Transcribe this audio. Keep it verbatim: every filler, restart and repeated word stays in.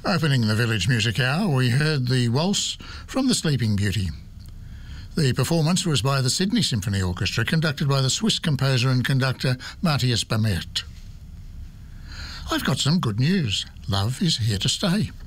Opening the Village Music Hour, we heard the waltz from The Sleeping Beauty. The performance was by the Sydney Symphony Orchestra, conducted by the Swiss composer and conductor Matthias Bamert. I've got some good news. Love is here to stay.